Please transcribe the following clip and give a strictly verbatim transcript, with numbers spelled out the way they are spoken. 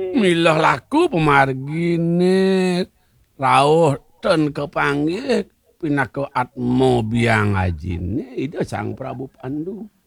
Milah laku pemargine rawuh ten kepanggih pinaka atmo biang ajine ida Sang Prabu Pandu.